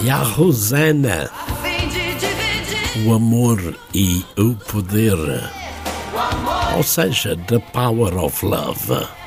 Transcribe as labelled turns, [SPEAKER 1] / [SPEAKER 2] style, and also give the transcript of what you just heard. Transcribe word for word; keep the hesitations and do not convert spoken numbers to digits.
[SPEAKER 1] e a Rosana. O amor e o poder, ou seja, The Power of Love.